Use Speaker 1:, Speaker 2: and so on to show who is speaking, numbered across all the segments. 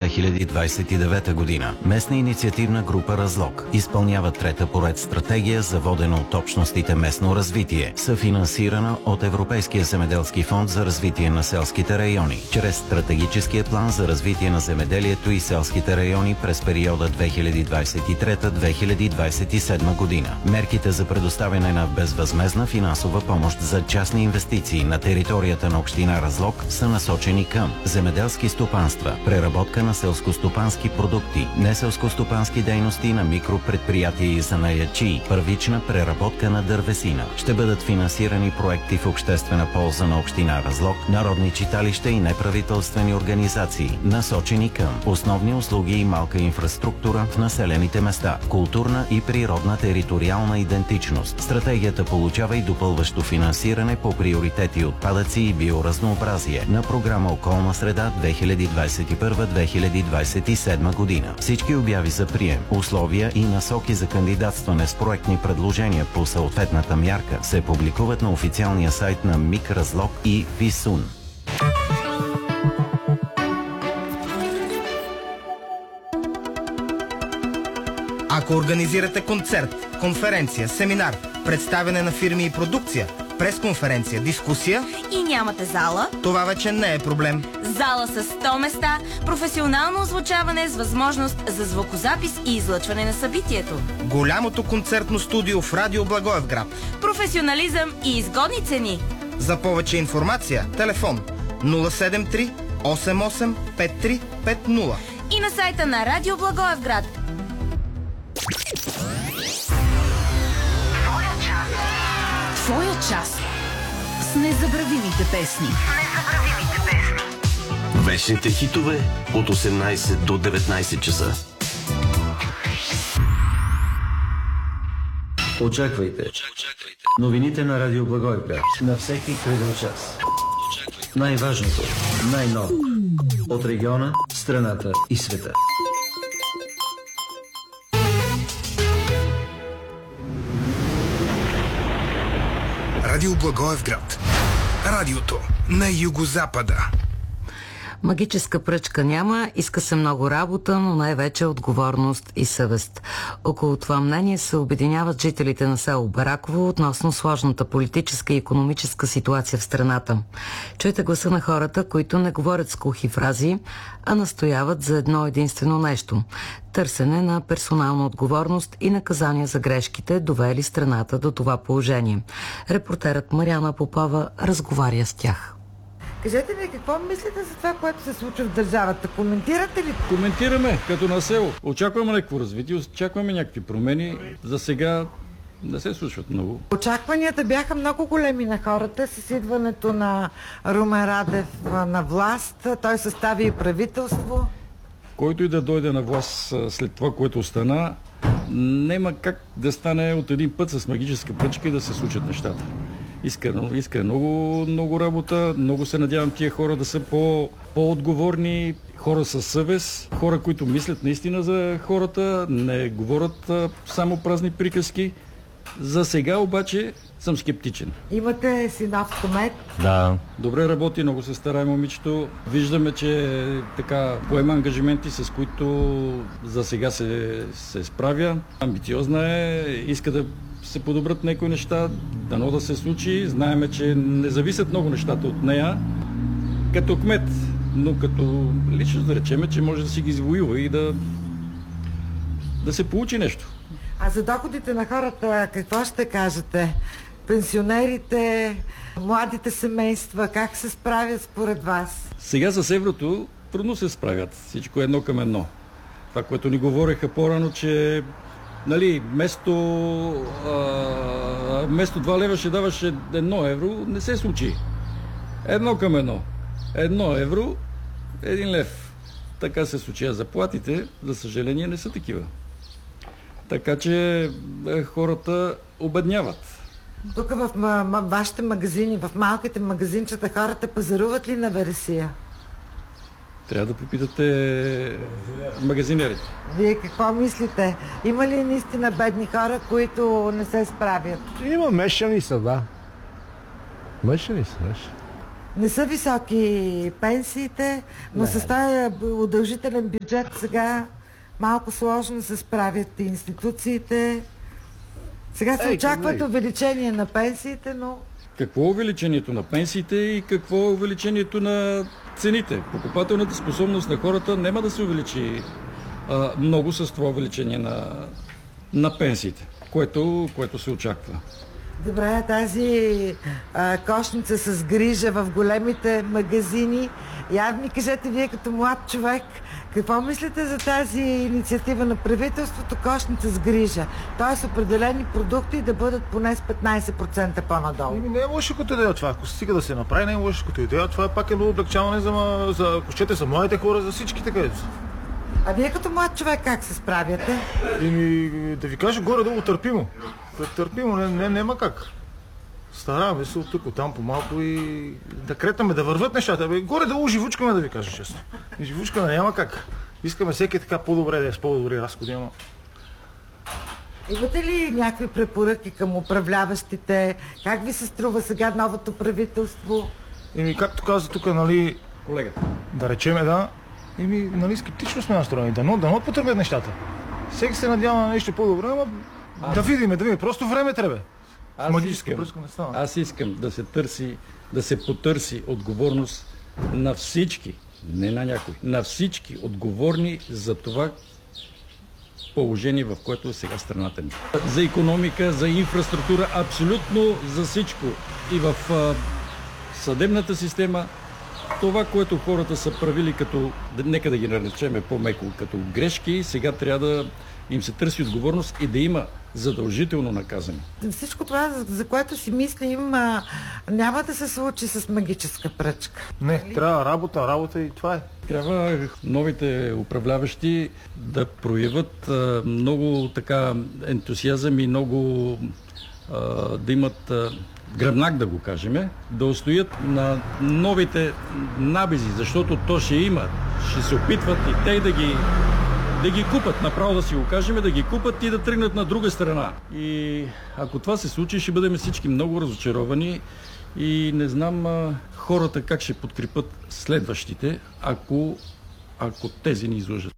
Speaker 1: 2029 година. Местна инициативна група Разлог изпълнява трета поред стратегия за водена от общностите местно развитие, съфинансирана от Европейския земеделски фонд за развитие на селските райони, чрез стратегическия план за развитие на земеделието и селските райони през периода 2023-2027 година. Мерките за предоставяне на безвъзмездна финансова помощ за частни инвестиции на територията на община Разлог са насочени към земеделски стопанства, преработка на селскостопански продукти, неселскостопански дейности на микропредприятия и занаятчии, първична преработка на дървесина. Ще бъдат финансирани проекти в обществена полза на община Разлог, народни читалища и неправителствени организации, насочени към основни услуги и малка инфраструктура в населените места, културна и природна териториална идентичност. Стратегията получава и допълващо финансиране по приоритети отпадъци и биоразнообразие на програма Околна среда 2021-2027 година. Всички обяви за прием, условия и насоки за кандидатстване с проектни предложения по съответната мярка се публикуват на официалния сайт на МИК Разлог и ВИСУН.
Speaker 2: Ако организирате концерт, конференция, семинар, представяне на фирми и продукция, пресконференция, дискусия
Speaker 3: и нямате зала,
Speaker 2: това вече не е проблем.
Speaker 3: Зала с 100 места, професионално озвучаване с възможност за звукозапис и излъчване на събитието.
Speaker 2: Голямото концертно студио в Радио Благоевград.
Speaker 3: Професионализъм и изгодни цени.
Speaker 2: За повече информация, телефон 073 88 5350
Speaker 3: и на сайта на Радио Благоевград.
Speaker 4: Твоя час с незабравимите песни.
Speaker 5: Вечните хитове от 18 до 19 часа.
Speaker 6: Очаквайте новините на Радио Благоевград на всеки кръгъл час. Най-важното, най-ново от региона, страната и света.
Speaker 7: Радио Благоевград. Радиото на югозапада.
Speaker 8: Магическа пръчка няма, иска се много работа, но най-вече отговорност и съвест. Около това мнение се обединяват жителите на село Бараково относно сложната политическа и икономическа ситуация в страната. Чуйте гласа на хората, които не говорят с кухи фрази, а настояват за едно единствено нещо – търсене на персонална отговорност и наказания за грешките, довели страната до това положение. Репортерът Мариана Попова разговаря с тях.
Speaker 9: Кажете ми, какво мислите за това, което се случва в държавата? Коментирате ли?
Speaker 10: Коментираме, като на село. Очакваме някакво развитие, очакваме някакви промени. За сега не се случват много.
Speaker 9: Очакванията бяха много големи на хората с идването на Румен Радев на власт. Той състави и правителство.
Speaker 10: Който и да дойде на власт след това, което стана, няма как да стане от един път с магическа пръчка и да се случат нещата. Иска много работа. Много се надявам тия хора да са по-отговорни, хора със съвест, хора, които мислят наистина за хората, не говорят само празни приказки. За сега обаче съм скептичен.
Speaker 9: Имате си нов кмет?
Speaker 10: Да. Добре работи, много се старае момичето. Виждаме, че така поема ангажименти, с които за сега се справя. Амбициозна е, иска да се подобрят някои неща, дано да се случи. Знаеме, че не зависят много нещата от нея като кмет, но като лично да речеме, че може да си ги извоюва и да се получи нещо.
Speaker 9: А за доходите на хората какво ще кажете? Пенсионерите, младите семейства, как се справят според вас?
Speaker 10: Сега с еврото трудно се справят. Всичко е едно към едно. Това, което ни говореха по-рано, че вместо 2 лева ще даваш 1 евро, не се случи. Едно към едно. 1 евро, 1 лев. Така се случи. А заплатите, за съжаление, не са такива. Така че хората обедняват.
Speaker 9: Тук в вашите магазини, в малките магазинчета, хората пазаруват ли на вересия?
Speaker 10: Трябва да попитате магазинерите.
Speaker 9: Вие какво мислите? Има ли наистина бедни хора, които не се справят?
Speaker 11: Има, мешани са, да. Мешани са.
Speaker 9: Не са високи пенсиите, но с този удължителен бюджет сега малко сложно се справят институциите. Сега се очакват увеличение на пенсиите, но...
Speaker 10: Какво е увеличението на пенсиите и какво е увеличението на цените? Покупателната способност на хората няма да се увеличи много с това увеличение на пенсиите, което се очаква.
Speaker 9: Добре, тази кошница с грижа в големите магазини. Я ми кажете вие като млад човек, какво мислите за тази инициатива на правителството кошница с грижа? Т.е. определени продукти да бъдат поне с 15% по-надолу.
Speaker 11: Не е лошо като идея това. Ако стига да се направи, не е лошо като идея. Това е пак едно облегчаване за кощете, за младите хора, за всичките където.
Speaker 9: А вие като млад човек как се справяте?
Speaker 11: Да ви кажа горе-долу търпимо. Търпимо, няма как. Стараваме се от тук, от там по-малко и да кретаме, да върват нещата. Горе-долу живучкаме, да ви кажа честно. Живучкаме няма как. Искаме всеки така по-добре да е с по-добри разходи, ама...
Speaker 9: Имате ли някакви препоръки към управляващите? Как ви се струва сега новото правителство?
Speaker 11: Както каза тук, нали...
Speaker 10: Колегата.
Speaker 11: Да речеме, нали, скептично сме настроени. Дано потърпят нещата. Всеки се надява на нещо по-добре, ама да видим. Просто време трябва.
Speaker 10: Аз искам да се потърси отговорност на всички, не на някой, на всички отговорни за това положение, в което е сега страната ни. За икономика, за инфраструктура, абсолютно за всичко. И в съдебната система, това, което хората са правили като, нека да ги наречеме по-меко, като грешки, сега трябва да им се търси отговорност и да има задължително наказани.
Speaker 9: Всичко това, за което си мислим, няма да се случи с магическа пръчка.
Speaker 11: Не, трябва работа и това е.
Speaker 10: Трябва новите управляващи да проявят много така ентусиазъм и много да имат гръбнак, да го кажем, да устоят на новите набези, защото то ще има, ще се опитват и те да ги купат, направо да си го кажем, да ги купат и да тръгнат на друга страна. И ако това се случи, ще бъдем всички много разочаровани и не знам хората как ще подкрепят следващите, ако тези ни излъжат.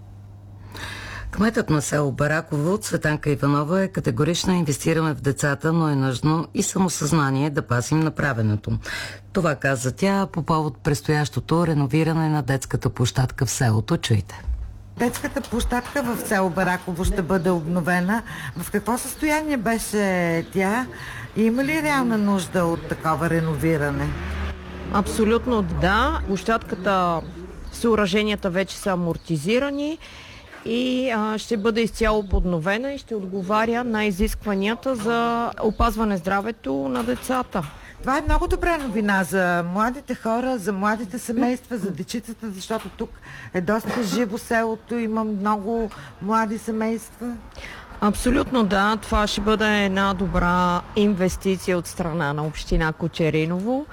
Speaker 8: Кметът на село Бараково, Цветанка Иванова, е категорично: инвестираме в децата, но е нужно и самосъзнание да пазим направеното. Това каза тя по повод предстоящото реновиране на детската площадка в селото. Чуйте.
Speaker 9: Детската площадка в село Бараково ще бъде обновена. В какво състояние беше тя? Има ли реална нужда от такова реновиране?
Speaker 12: Абсолютно да. Площадката, съоръженията вече са амортизирани и ще бъде изцяло подновена и ще отговаря на изискванията за опазване здравето на децата.
Speaker 9: Това е много добра новина за младите хора, за младите семейства, за дечицата, защото тук е доста живо селото, има много млади семейства.
Speaker 12: Абсолютно да, това ще бъде една добра инвестиция от страна на община Кочериново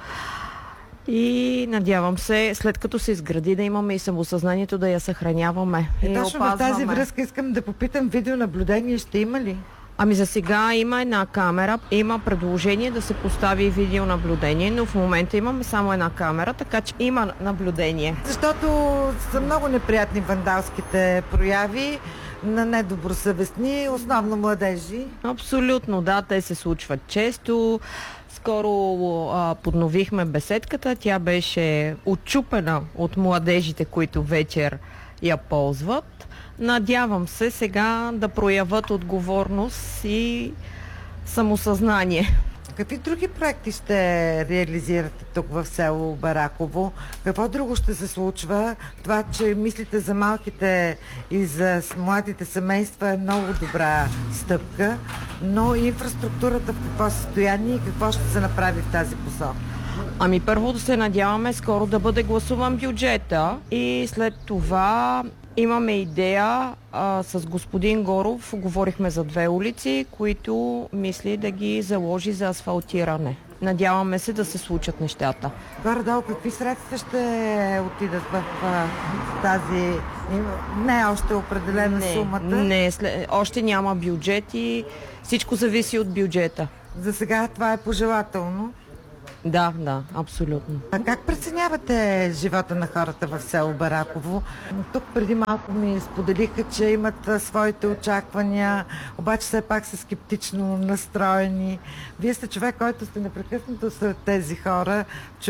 Speaker 12: и надявам се, след като се изгради, да имаме и самосъзнанието да я съхраняваме и
Speaker 9: точно
Speaker 12: опазваме.
Speaker 9: В тази връзка искам да попитам, видеонаблюдение ще има ли?
Speaker 12: Ами за сега има една камера, има предложение да се постави видеонаблюдение, но в момента имаме само една камера, така че има наблюдение.
Speaker 9: Защото са много неприятни вандалските прояви на недобросъвестни, основно младежи.
Speaker 12: Абсолютно, да, те се случват често. Скоро подновихме беседката, тя беше отчупена от младежите, които вечер я ползват. Надявам се сега да проявят отговорност и самосъзнание.
Speaker 9: Какви други проекти ще реализирате тук в село Бараково? Какво друго ще се случва? Това, че мислите за малките и за младите семейства е много добра стъпка, но инфраструктурата в какво състояние и какво ще се направи в тази посока?
Speaker 12: Ами първо да се надяваме скоро да бъде гласуван бюджета и след това имаме идея с господин Горов, говорихме за 2 улици, които мисли да ги заложи за асфалтиране. Надяваме се да се случат нещата.
Speaker 9: Горе-долу, какви средства ще отидат в тази... Не е още определена сумата?
Speaker 12: Не, още няма бюджет и всичко зависи от бюджета.
Speaker 9: За сега това е пожелателно?
Speaker 12: Да, абсолютно.
Speaker 9: А как преценявате живота на хората в село Бараково? Тук преди малко ми споделиха, че имат своите очаквания, обаче все пак са скептично настроени. Вие сте човек, който сте непрекъснато сред тези хора.